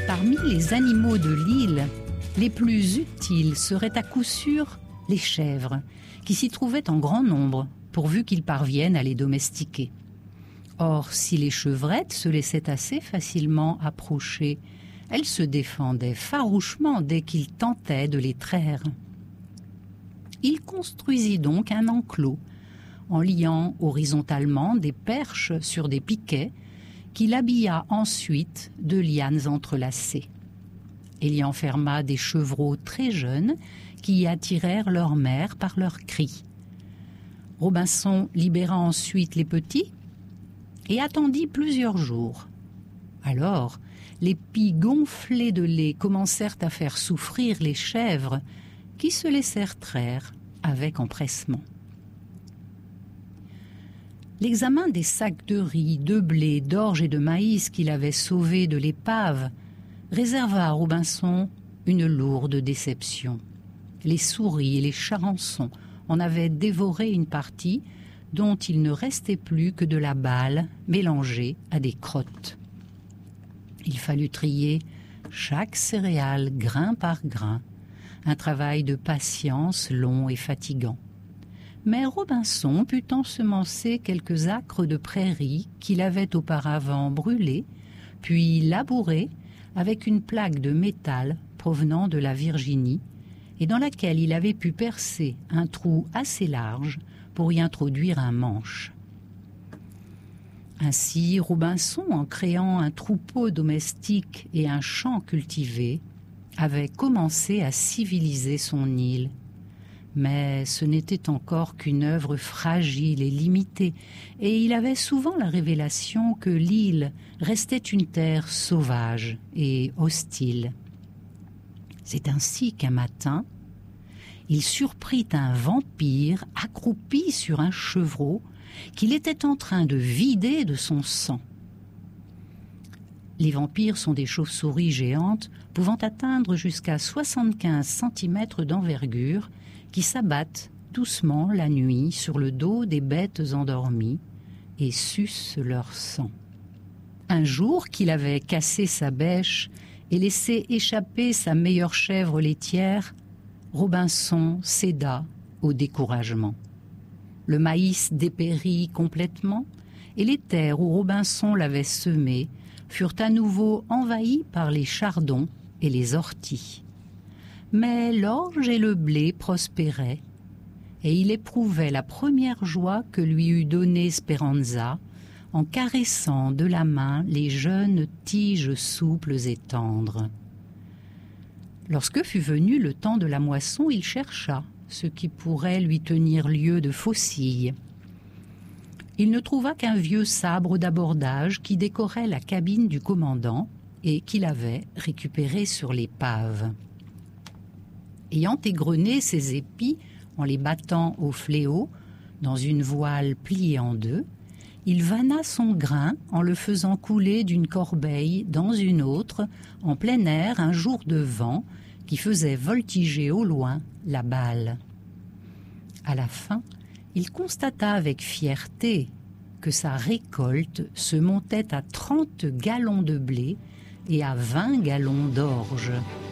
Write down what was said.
Parmi les animaux de l'île, les plus utiles seraient à coup sûr les chèvres, qui s'y trouvaient en grand nombre, pourvu qu'ils parviennent à les domestiquer. Or, si les chevrettes se laissaient assez facilement approcher, elles se défendaient farouchement dès qu'ils tentaient de les traire. Il construisit donc un enclos, en liant horizontalement des perches sur des piquets, qu'il habilla ensuite de lianes entrelacées. Il y enferma des chevreaux très jeunes qui y attirèrent leur mère par leurs cris. Robinson libéra ensuite les petits et attendit plusieurs jours. Alors, les pies gonflées de lait commencèrent à faire souffrir les chèvres qui se laissèrent traire avec empressement. L'examen des sacs de riz, de blé, d'orge et de maïs qu'il avait sauvés de l'épave réserva à Robinson une lourde déception. Les souris et les charançons en avaient dévoré une partie dont il ne restait plus que de la balle mélangée à des crottes. Il fallut trier chaque céréale grain par grain, un travail de patience long et fatigant. Mais Robinson put ensemencer quelques acres de prairies qu'il avait auparavant brûlés, puis labourés avec une plaque de métal provenant de la Virginie, et dans laquelle il avait pu percer un trou assez large pour y introduire un manche. Ainsi, Robinson, en créant un troupeau domestique et un champ cultivé, avait commencé à civiliser son île. Mais ce n'était encore qu'une œuvre fragile et limitée, et il avait souvent la révélation que l'île restait une terre sauvage et hostile. C'est ainsi qu'un matin, il surprit un vampire accroupi sur un chevreau qu'il était en train de vider de son sang. Les vampires sont des chauves-souris géantes pouvant atteindre jusqu'à 75 cm d'envergure qui s'abattent doucement la nuit sur le dos des bêtes endormies et sucent leur sang. Un jour qu'il avait cassé sa bêche et laissé échapper sa meilleure chèvre laitière, Robinson céda au découragement. Le maïs dépérit complètement et les terres où Robinson l'avait semé furent à nouveau envahies par les chardons et les orties. Mais l'orge et le blé prospéraient, et il éprouvait la première joie que lui eût donnée Speranza en caressant de la main les jeunes tiges souples et tendres. Lorsque fut venu le temps de la moisson, il chercha ce qui pourrait lui tenir lieu de faucille. Il ne trouva qu'un vieux sabre d'abordage qui décorait la cabine du commandant et qu'il avait récupéré sur l'épave. Ayant égrené ses épis en les battant au fléau dans une voile pliée en deux, il vanna son grain en le faisant couler d'une corbeille dans une autre en plein air un jour de vent qui faisait voltiger au loin la balle. À la fin, il constata avec fierté que sa récolte se montait à 30 gallons de blé et à 20 gallons d'orge.